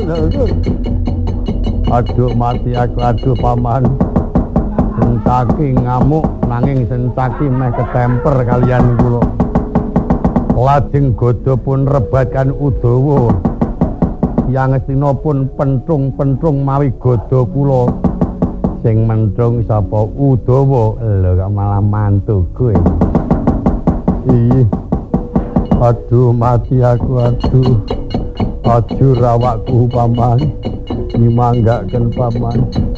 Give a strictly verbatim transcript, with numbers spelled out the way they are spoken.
Aduh mati aku, aduh paman. Sentaki ngamuk nanging sentaki meh ketemper kalian kula. Lajeng Gada pun rebatkan Udawa. Yang Astina pun pentung-pentung mawi Gada kula. Sing mentung sapa Udawa? Lho kok malah mantuku. Ih. Aduh mati aku, aduh. Ajur awakku paman. Dimanggaken paman.